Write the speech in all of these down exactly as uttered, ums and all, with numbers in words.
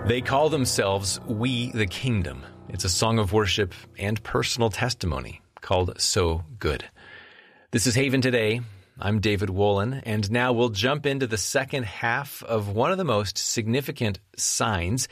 They call themselves We the Kingdom. It's a song of worship and personal testimony called So Good. This is Haven Today. I'm David Wolin, and now we'll jump into the second half of one of the most significant signs,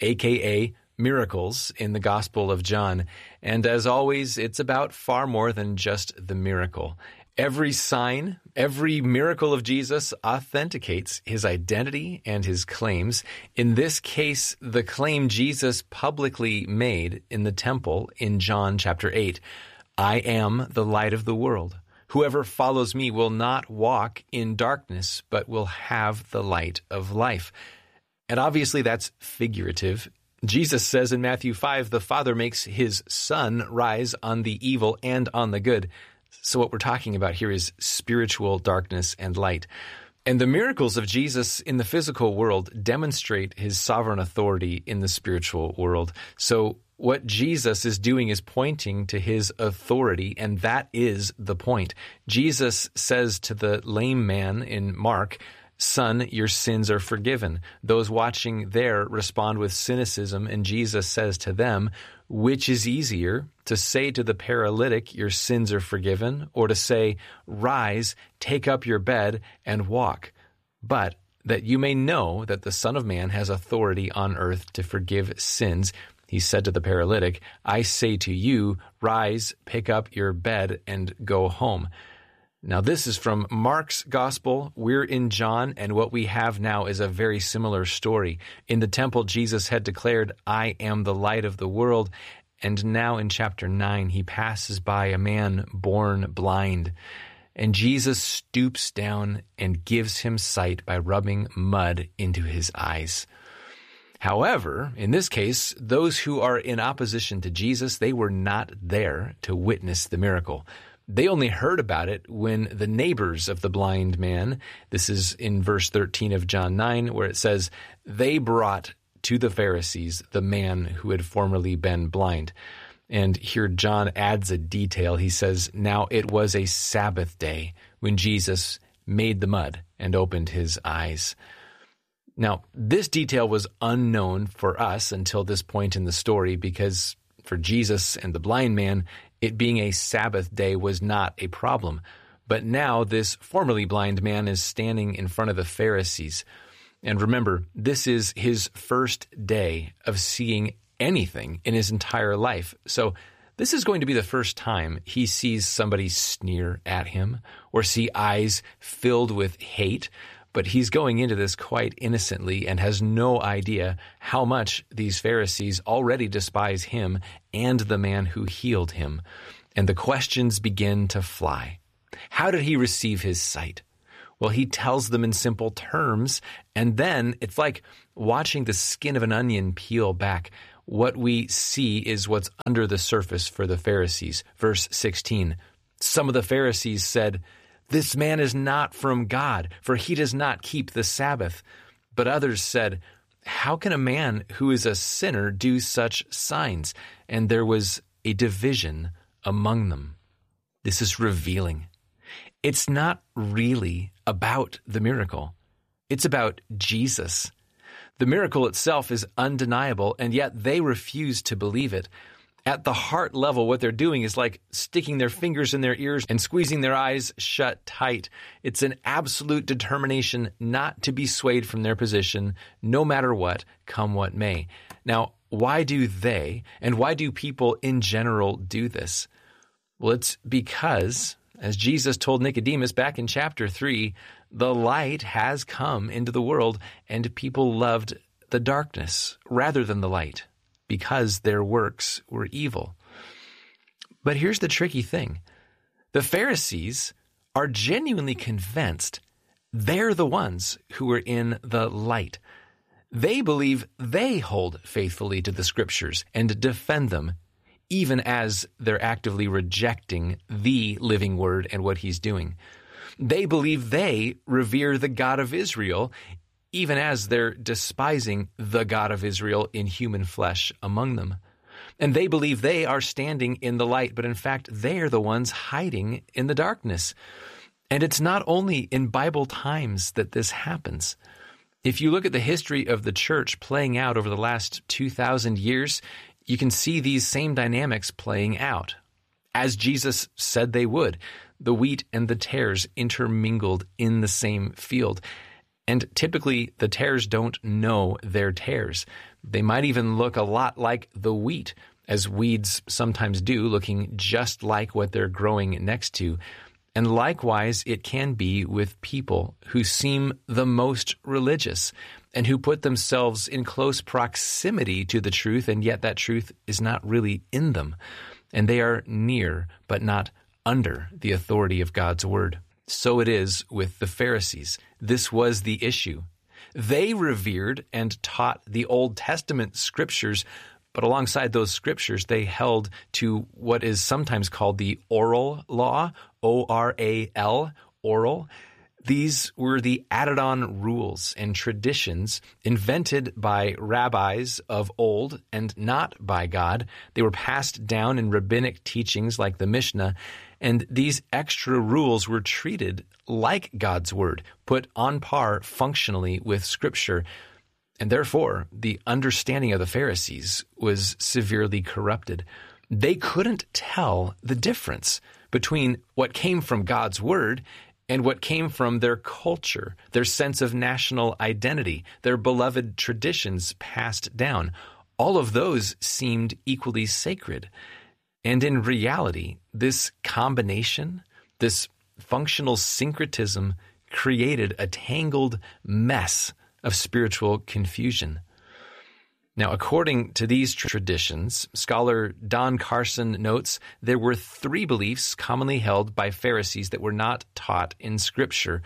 aka miracles, in the Gospel of John. And as always, it's about far more than just the miracle. Every sign, every miracle of Jesus authenticates his identity and his claims. In this case, the claim Jesus publicly made in the temple in John chapter eight, I am the light of the world. Whoever follows me will not walk in darkness, but will have the light of life. And obviously that's figurative. Jesus says in Matthew five, the Father makes his sun rise on the evil and on the good. So what we're talking about here is spiritual darkness and light. And the miracles of Jesus in the physical world demonstrate his sovereign authority in the spiritual world. So what Jesus is doing is pointing to his authority, and that is the point. Jesus says to the lame man in Mark, Son, your sins are forgiven. Those watching there respond with cynicism, and Jesus says to them, which is easier, to say to the paralytic, your sins are forgiven, or to say, rise, take up your bed, and walk? But that you may know that the Son of Man has authority on earth to forgive sins, he said to the paralytic, I say to you, rise, pick up your bed, and go home. Now, this is from Mark's Gospel. We're in John, and what we have now is a very similar story. In the temple, Jesus had declared, I am the light of the world. And now in chapter nine, he passes by a man born blind. And Jesus stoops down and gives him sight by rubbing mud into his eyes. However, in this case, those who are in opposition to Jesus, they were not there to witness the miracle. They only heard about it when the neighbors of the blind man, this is in verse thirteen of John nine, where it says, they brought to the Pharisees the man who had formerly been blind. And here John adds a detail. He says, now it was a Sabbath day when Jesus made the mud and opened his eyes. Now, this detail was unknown for us until this point in the story, because for Jesus and the blind man, it being a Sabbath day was not a problem. But now this formerly blind man is standing in front of the Pharisees. And remember, this is his first day of seeing anything in his entire life. So this is going to be the first time he sees somebody sneer at him or see eyes filled with hate. But he's going into this quite innocently and has no idea how much these Pharisees already despise him and the man who healed him. And the questions begin to fly. How did he receive his sight? Well, he tells them in simple terms, and then it's like watching the skin of an onion peel back. What we see is what's under the surface for the Pharisees. Verse sixteen, some of the Pharisees said, this man is not from God, for he does not keep the Sabbath. But others said, how can a man who is a sinner do such signs? And there was a division among them. This is revealing. It's not really about the miracle. It's about Jesus. The miracle itself is undeniable, and yet they refuse to believe it. At the heart level, what they're doing is like sticking their fingers in their ears and squeezing their eyes shut tight. It's an absolute determination not to be swayed from their position, no matter what, come what may. Now, why do they, and why do people in general do this? Well, it's because, as Jesus told Nicodemus back in chapter three, the light has come into the world, and people loved the darkness rather than the light, because their works were evil. But here's the tricky thing. The Pharisees are genuinely convinced they're the ones who are in the light. They believe they hold faithfully to the Scriptures and defend them, even as they're actively rejecting the living Word and what he's doing. They believe they revere the God of Israel, even as they're despising the God of Israel in human flesh among them. And they believe they are standing in the light, but in fact, they are the ones hiding in the darkness. And it's not only in Bible times that this happens. If you look at the history of the church playing out over the last two thousand years, you can see these same dynamics playing out. As Jesus said they would, the wheat and the tares intermingled in the same field. And typically, the tares don't know they're tares. They might even look a lot like the wheat, as weeds sometimes do, looking just like what they're growing next to. And likewise, it can be with people who seem the most religious and who put themselves in close proximity to the truth, and yet that truth is not really in them. And they are near, but not under the authority of God's word. So it is with the Pharisees. This was the issue. They revered and taught the Old Testament scriptures, but alongside those scriptures, they held to what is sometimes called the oral law, O R A L, oral. These were the added-on rules and traditions invented by rabbis of old and not by God. They were passed down in rabbinic teachings like the Mishnah, and these extra rules were treated like God's word, put on par functionally with Scripture. And therefore, the understanding of the Pharisees was severely corrupted. They couldn't tell the difference between what came from God's word and what came from their culture, their sense of national identity, their beloved traditions passed down. All of those seemed equally sacred. And in reality, this combination, this functional syncretism, created a tangled mess of spiritual confusion. Now, according to these traditions, scholar Don Carson notes there were three beliefs commonly held by Pharisees that were not taught in Scripture.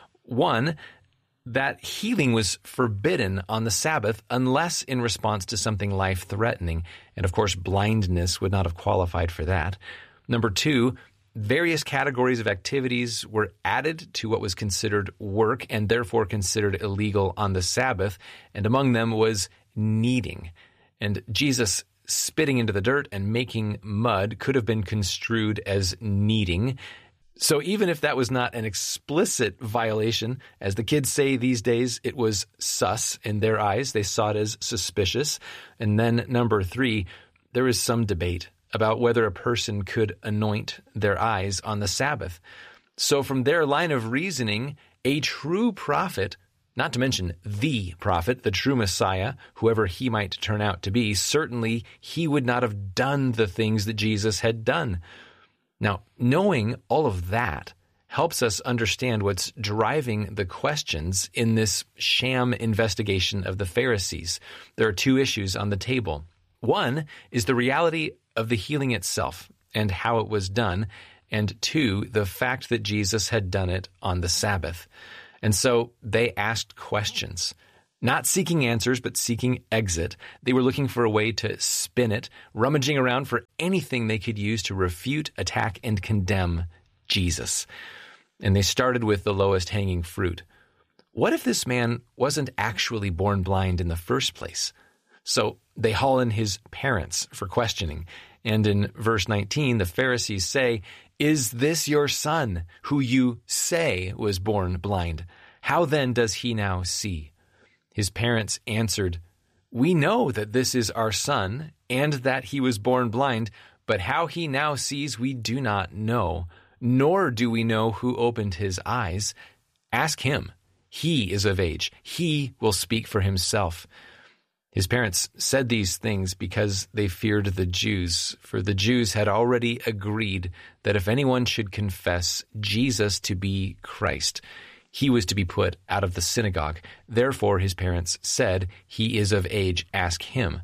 One, that healing was forbidden on the Sabbath unless in response to something life-threatening. And of course, blindness would not have qualified for that. Number two, various categories of activities were added to what was considered work and therefore considered illegal on the Sabbath. And among them was kneading. And Jesus spitting into the dirt and making mud could have been construed as kneading. So even if that was not an explicit violation, as the kids say these days, it was sus in their eyes. They saw it as suspicious. And then number three, there was some debate about whether a person could anoint their eyes on the Sabbath. So from their line of reasoning, a true prophet, not to mention the prophet, the true Messiah, whoever he might turn out to be, certainly he would not have done the things that Jesus had done. Now, knowing all of that helps us understand what's driving the questions in this sham investigation of the Pharisees. There are two issues on the table. One is the reality of the healing itself and how it was done, and two, the fact that Jesus had done it on the Sabbath. And so they asked questions, not seeking answers, but seeking exit. They were looking for a way to spin it, rummaging around for anything they could use to refute, attack, and condemn Jesus. And they started with the lowest hanging fruit. What if this man wasn't actually born blind in the first place? So they haul in his parents for questioning. And in verse nineteen, the Pharisees say, "Is this your son, who you say was born blind? How then does he now see?" His parents answered, "We know that this is our son, and that he was born blind, but how he now sees we do not know, nor do we know who opened his eyes. Ask him. He is of age. He will speak for himself." His parents said these things because they feared the Jews, for the Jews had already agreed that if anyone should confess Jesus to be Christ, he was to be put out of the synagogue. Therefore, his parents said, "He is of age, ask him."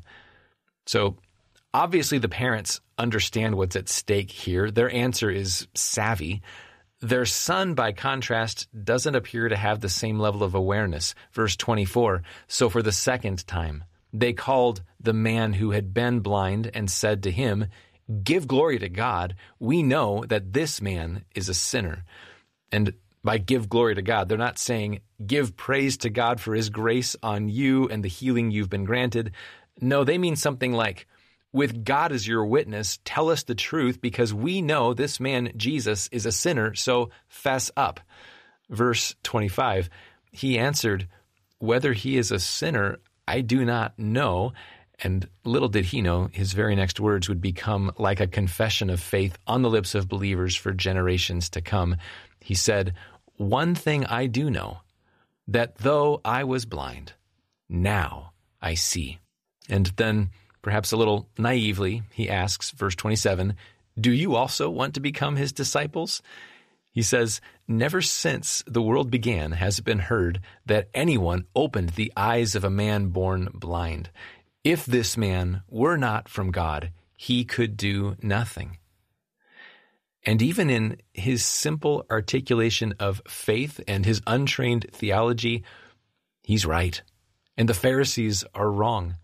So, obviously the parents understand what's at stake here. Their answer is savvy. Their son, by contrast, doesn't appear to have the same level of awareness. Verse twenty-four, "So for the second time, they called the man who had been blind and said to him, 'Give glory to God. We know that this man is a sinner.'" And by give glory to God, they're not saying, give praise to God for his grace on you and the healing you've been granted. No, they mean something like, with God as your witness, tell us the truth because we know this man, Jesus, is a sinner, so fess up. Verse twenty-five, he answered, whether he is a sinner, I do not know. And little did he know, his very next words would become like a confession of faith on the lips of believers for generations to come. He said, "One thing I do know, that though I was blind, now I see." And then, perhaps a little naively, he asks, verse twenty-seven, "Do you also want to become his disciples?" He says, "Never since the world began has it been heard that anyone opened the eyes of a man born blind. If this man were not from God, he could do nothing." And even in his simple articulation of faith and his untrained theology, he's right, and the Pharisees are wrong.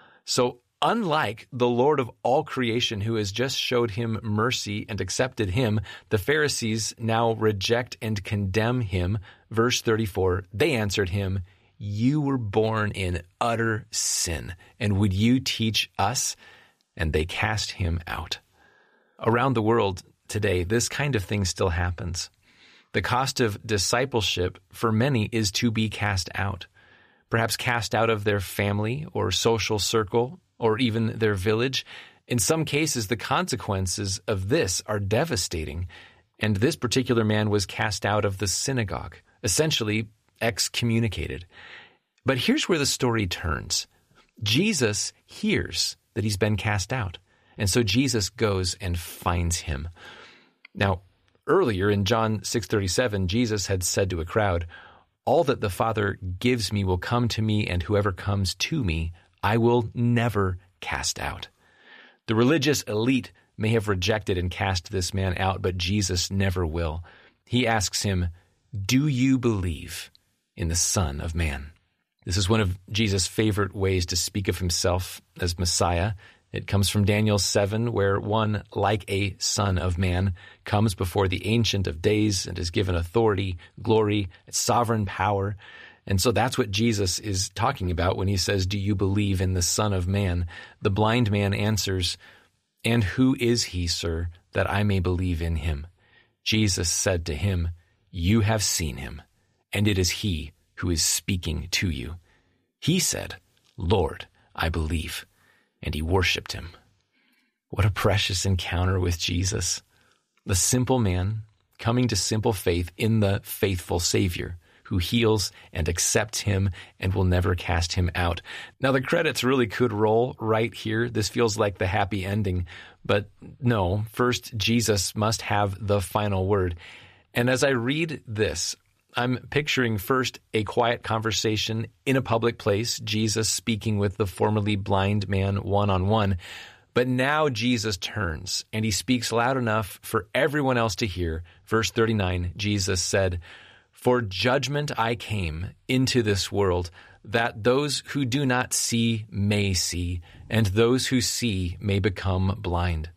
So unlike the Lord of all creation who has just showed him mercy and accepted him, the Pharisees now reject and condemn him. Verse thirty-four, they answered him, "You were born in utter sin, and would you teach us?" And they cast him out. Around the world today, this kind of thing still happens. The cost of discipleship for many is to be cast out, perhaps cast out of their family or social circle or even their village. In some cases, the consequences of this are devastating, and this particular man was cast out of the synagogue, essentially excommunicated. But here's where the story turns. Jesus hears that he's been cast out, and so Jesus goes and finds him. Now, earlier in John six thirty-seven, Jesus had said to a crowd, "All that the Father gives me will come to me, and whoever comes to me, I will never cast out." The religious elite may have rejected and cast this man out, but Jesus never will. He asks him, "Do you believe in the Son of Man?" This is one of Jesus' favorite ways to speak of himself as Messiah. It comes from Daniel seven, where one like a son of man comes before the Ancient of Days and is given authority, glory, sovereign power. And so that's what Jesus is talking about when he says, "Do you believe in the Son of Man?" The blind man answers, "And who is he, sir, that I may believe in him?" Jesus said to him, "You have seen him, and it is he who is speaking to you." He said, "Lord, I believe," and he worshiped him. What a precious encounter with Jesus, the simple man coming to simple faith in the faithful Savior who heals and accepts him and will never cast him out. Now, the credits really could roll right here. This feels like the happy ending, but no, first, Jesus must have the final word. And as I read this, I'm picturing first a quiet conversation in a public place, Jesus speaking with the formerly blind man one-on-one. But now Jesus turns and he speaks loud enough for everyone else to hear. Verse thirty-nine, Jesus said, "For judgment I came into this world, that those who do not see may see, and those who see may become blind."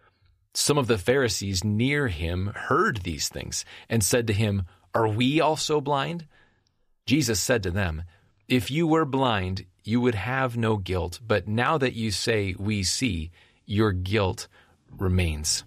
Some of the Pharisees near him heard these things and said to him, "Are we also blind?" Jesus said to them, "If you were blind, you would have no guilt, but now that you say we see, your guilt remains."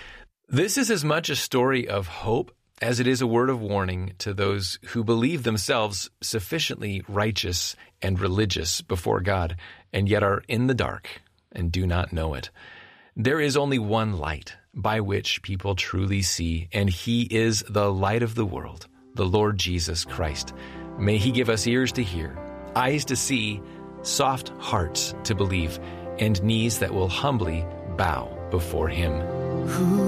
This is as much a story of hope as it is a word of warning to those who believe themselves sufficiently righteous and religious before God, and yet are in the dark and do not know it. There is only one light by which people truly see, and he is the light of the world, the Lord Jesus Christ. May he give us ears to hear, eyes to see, soft hearts to believe, and knees that will humbly bow before him.